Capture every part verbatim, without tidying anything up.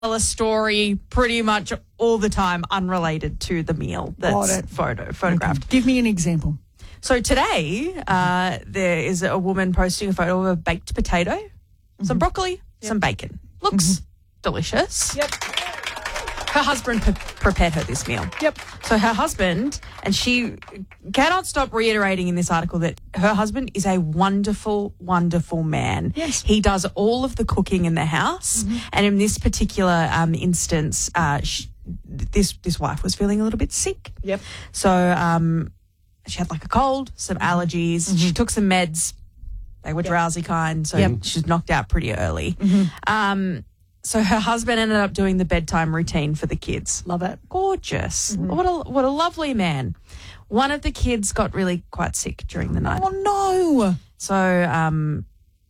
a story pretty much all the time unrelated to the meal that's photo photographed. Okay. Give me an example. So today, uh, there is a woman posting a photo of a baked potato, mm-hmm. some broccoli, yep. some bacon. Looks mm-hmm. delicious. Yep. Her husband pre- prepared her this meal. Yep. So her husband, and she cannot stop reiterating in this article that her husband is a wonderful, wonderful man. Yes. He does all of the cooking in the house. Mm-hmm. And in this particular um, instance, uh, she, this, this wife was feeling a little bit sick. Yep. So um, she had like a cold, some allergies. Mm-hmm. She took some meds. They were yep. drowsy kind, so yep. she was knocked out pretty early. Mm-hmm. Um So her husband ended up doing the bedtime routine for the kids. Love it. Gorgeous. Mm-hmm. What a what a lovely man. One of the kids got really quite sick during the night. Oh, no. So, um,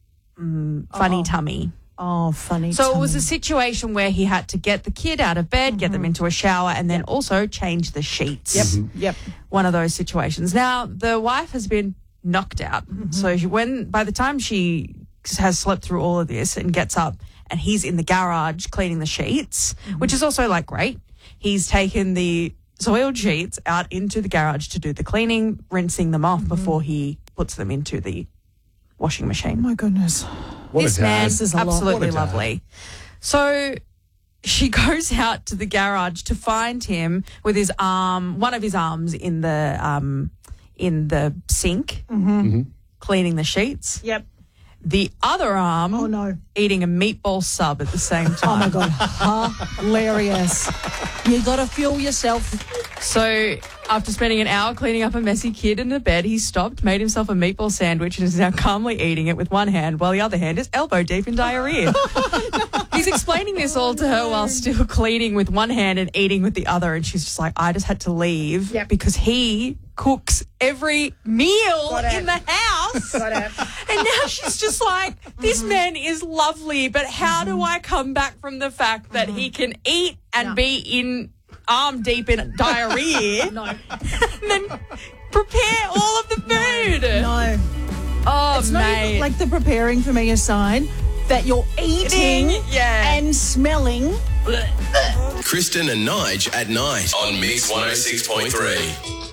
mm, funny oh. tummy. Oh, funny So tummy. it was a situation where he had to get the kid out of bed, mm-hmm. get them into a shower, and then also change the sheets. Yep, mm-hmm. yep. One of those situations. Now, the wife has been knocked out. Mm-hmm. So she, when by the time she has slept through all of this and gets up, and he's in the garage cleaning the sheets, mm-hmm. which is also like great. He's taken the soiled sheets out into the garage to do the cleaning, rinsing them off mm-hmm. before he puts them into the washing machine. Oh my goodness. What this a man dad. is absolutely lovely. So she goes out to the garage to find him with his arm, one of his arms in the um, in the sink, mm-hmm. Mm-hmm. cleaning the sheets. Yep. The other arm oh, no. eating a meatball sub at the same time. Oh, my God. Hilarious. You got to fuel yourself. So after spending an hour cleaning up a messy kid in the bed, he stopped, made himself a meatball sandwich and is now calmly eating it with one hand while the other hand is elbow deep in diarrhea. He's explaining this all to her while still cleaning with one hand and eating with the other. And she's just like, I just had to leave yep. because he cooks every meal in the house. Got it. And now she's just like, this mm-hmm. man is lovely, but how mm-hmm. do I come back from the fact that mm-hmm. he can eat and no. be in arm deep in diarrhea no. and then prepare all of the food? No. Oh, it's mate. Not even, like the preparing for me aside, that you're eating yeah. and smelling. Kristen and Nige at night on Mix one oh six point three.